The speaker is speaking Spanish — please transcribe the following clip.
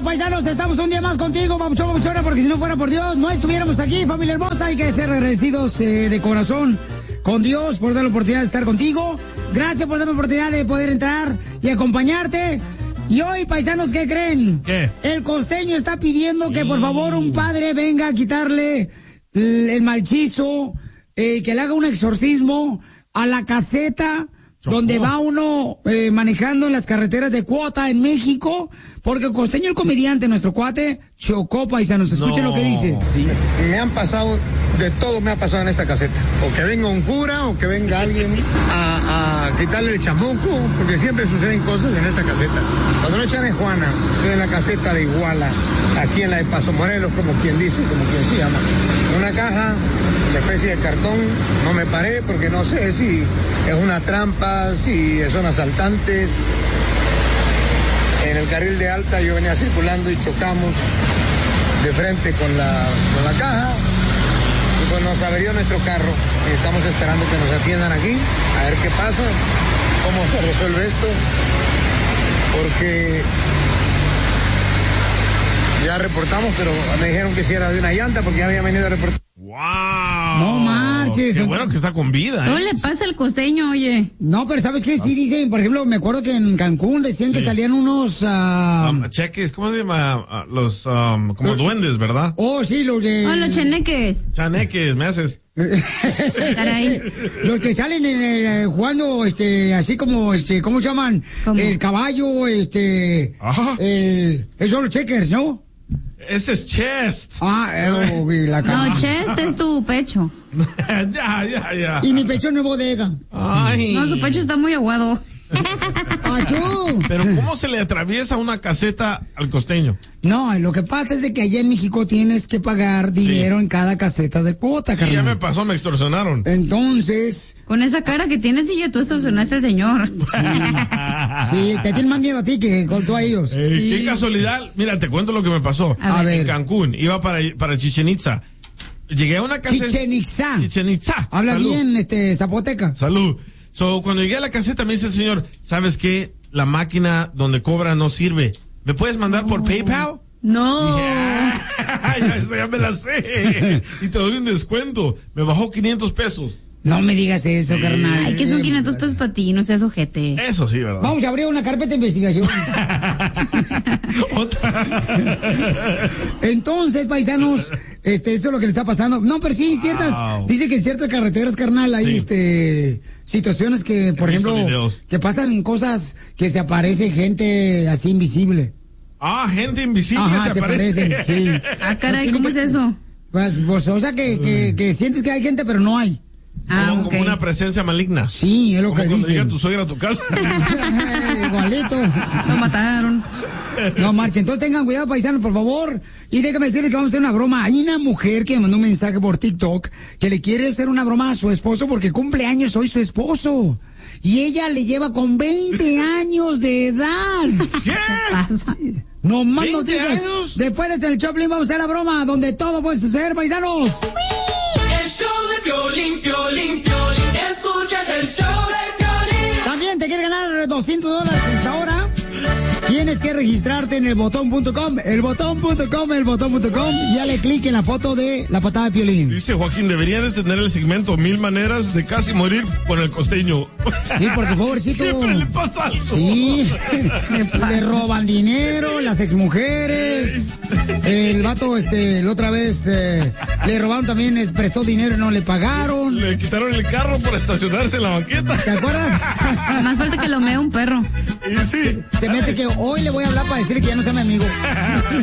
paisanos, estamos un día más contigo, papuchona, porque si no fuera por Dios, no estuviéramos aquí, familia hermosa. Hay que ser agradecidos de corazón con Dios por dar la oportunidad de estar contigo. Gracias por dar la oportunidad de poder entrar y acompañarte. Y hoy, paisanos, ¿qué creen? ¿Qué? El costeño está pidiendo que por favor un padre venga a quitarle el malchizo, que le haga un exorcismo a la caseta donde va uno manejando en las carreteras de Cuota en México, porque el costeño, el comediante, nuestro cuate, chocó, paisanos. Escuchen lo que dice. Sí, me han pasado, de todo me ha pasado en esta caseta. O que venga un cura, o que venga alguien a quitarle el chamuco, porque siempre suceden cosas en esta caseta. Cuando no echan en Juana, en la caseta de Iguala, aquí en la de Paso Morelos, como quien dice, como quien se llama. Una caja, una especie de cartón, no me paré porque no sé si es una trampa, si son asaltantes. En el carril de alta yo venía circulando y chocamos de frente con la caja y pues nos averió nuestro carro y estamos esperando que nos atiendan aquí a ver qué pasa, cómo se resuelve esto, porque ya reportamos, pero me dijeron que si era de una llanta porque ya había venido a reportar. ¡Wow! No marches. Qué bueno que está con vida. ¿Qué le pasa al costeño, oye? No, pero ¿sabes qué? Sí dicen, por ejemplo, me acuerdo que en Cancún decían que salían unos... cheques, ¿cómo se llama? Los, como duendes, ¿verdad? Oh, sí, los de... Oh, los chaneques. Chaneques, me haces. Caray. Los que salen jugando, así como, ¿cómo se llaman? ¿Cómo? El caballo, Ajá. esos son los checkers, ¿no? Ese es chest. La cama. No, chest es tu pecho. ya. Y mi pecho no es bodega. Ay. No, su pecho está muy aguado. ¡Achú! Pero ¿cómo se le atraviesa una caseta al costeño? No, lo que pasa es de que allá en México tienes que pagar dinero en cada caseta de cuota, Sí, carnal. ya me pasó, me extorsionaron. Entonces... Con esa cara que tienes y tú extorsionaste al señor. Sí, te tienen más miedo a ti que con tú a ellos. Qué casualidad. Mira, te cuento lo que me pasó. A ver. En Cancún, iba para Chichén Itzá. Llegué a una caseta. Chichén Itzá. Habla Salud. bien, zapoteca. Salud. Cuando llegué a la caseta me dice el señor, ¿sabes qué? La máquina donde cobra no sirve. ¿Me puedes mandar por PayPal? No. Dije, eso ya me la sé. Y te doy un descuento. Me bajó 500 pesos. No me digas eso, carnal. Ay, que son 500 pesos para ti, no seas ojete. Eso sí, ¿verdad? Vamos a abrir una carpeta de investigación. Entonces, paisanos, eso es lo que le está pasando. No, pero sí, dice que en ciertas carreteras, carnal, hay situaciones que, por ejemplo, que pasan cosas que se aparece gente así invisible. Gente invisible. Ajá, se aparecen, sí. Caray, ¿cómo es eso? Pues, o sea, que sientes que hay gente, pero no hay. Como una presencia maligna. Sí, es lo que cuando dicen. llega tu suegra a tu casa. Igualito. Lo mataron. No marchen. Entonces tengan cuidado, paisanos, por favor. Y déjame decirles que vamos a hacer una broma. Hay una mujer que me mandó un mensaje por TikTok que le quiere hacer una broma a su esposo porque cumple años hoy su esposo. Y ella le lleva con 20 años de edad. ¿Qué? Pasa. No más 20 noticias. años. Después de hacer el Choplin vamos a hacer la broma donde todo puede suceder, paisanos. El show de Piolín, Piolín, Piolín. Escuchas el show de Piolín. También te quieres ganar $200 esta hora. Tienes que registrarte en elbotón.com, y dale clic en la foto de la patada de Piolín. Dice Joaquín, debería de tener el segmento 1000 maneras de casi morir con el costeño. Sí, porque pobrecito. Siempre le pasa algo. Sí, le roban dinero, las exmujeres. El vato, la otra vez, le robaron también, prestó dinero y no le pagaron. Le quitaron el carro por estacionarse en la banqueta. ¿Te acuerdas? Más falta que lo mea un perro. Y sí. Se me hace que hoy le voy a hablar para decirle que ya no sea mi amigo.